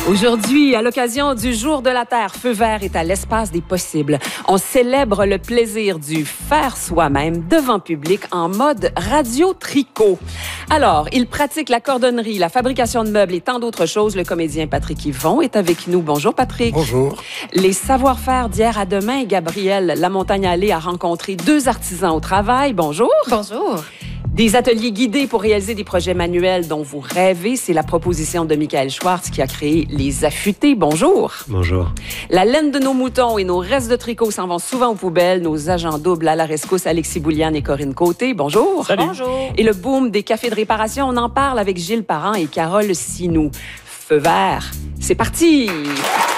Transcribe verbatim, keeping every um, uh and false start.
Aujourd'hui, à l'occasion du Jour de la Terre, Feu vert est à l'espace des possibles. On célèbre le plaisir du faire soi-même devant public en mode radio-tricot. Alors, il pratique la cordonnerie, la fabrication de meubles et tant d'autres choses. Le comédien Patrick Yvon est avec nous. Bonjour, Patrick. Bonjour. Les savoir-faire d'hier à demain. Gabriel Lamontagne-Allé a rencontré deux artisans au travail. Bonjour. Bonjour. Des ateliers guidés pour réaliser des projets manuels dont vous rêvez. C'est la proposition de Michael Schwartz qui a créé Les Affûtés. Bonjour. Bonjour. La laine de nos moutons et nos restes de tricot s'en vont souvent aux poubelles. Nos agents doubles à la rescousse, Alexis Bouliane et Corinne Côté. Bonjour. Salut. Bonjour. Et le boom des cafés de réparation, on en parle avec Gilles Parent et Carole Sinou. Feu vert, c'est parti!